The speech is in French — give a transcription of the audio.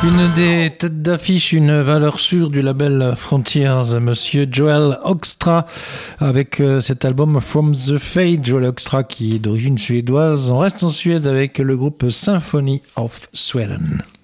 Une des têtes d'affiche, une valeur sûre du label Frontiers, Monsieur Joel Hoekstra, avec cet album From the Fade. Joel Hoekstra, qui est d'origine suédoise, on reste en Suède avec le groupe Symphony of Sweden.